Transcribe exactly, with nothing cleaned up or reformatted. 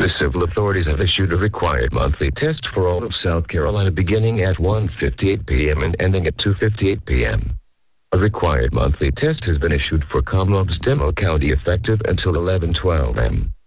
The civil authorities have issued a required monthly test for all of South Carolina beginning at one fifty-eight p m and ending at two fifty-eight p m A required monthly test has been issued for Kamloops-Demo County effective until eleven twelve p m